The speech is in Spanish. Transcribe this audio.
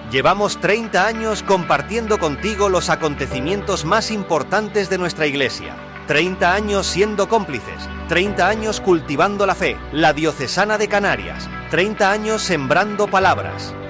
Llevamos 30 años compartiendo contigo los acontecimientos más importantes de nuestra Iglesia. 30 años siendo cómplices, 30 años cultivando la fe, la Diocesana de Canarias, 30 años sembrando palabras.